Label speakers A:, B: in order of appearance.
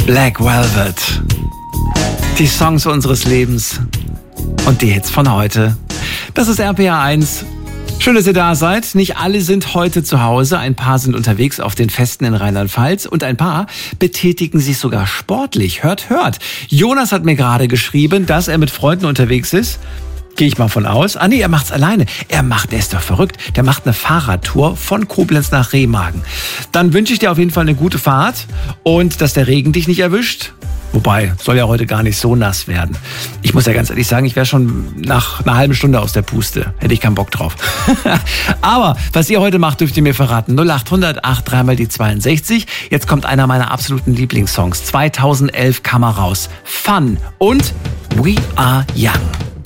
A: Black Velvet. Die Songs unseres Lebens und die Hits von heute. Das ist RPR 1. Schön, dass ihr da seid. Nicht alle sind heute zu Hause. Ein paar sind unterwegs auf den Festen in Rheinland-Pfalz und ein paar betätigen sich sogar sportlich. Hört. Jonas hat mir gerade geschrieben, dass er mit Freunden unterwegs ist. Gehe ich mal von aus. Er macht's alleine. Der ist doch verrückt. Der macht eine Fahrradtour von Koblenz nach Remagen. Dann wünsche ich dir auf jeden Fall eine gute Fahrt und dass der Regen dich nicht erwischt. Wobei, soll ja heute gar nicht so nass werden. Ich muss ja ganz ehrlich sagen, ich wäre schon nach einer halben Stunde aus der Puste. Hätte ich keinen Bock drauf. Aber was ihr heute macht, dürft ihr mir verraten. 0800 83 mal die 62. Jetzt kommt einer meiner absoluten Lieblingssongs. 2011 kam er raus. Fun und We Are Young.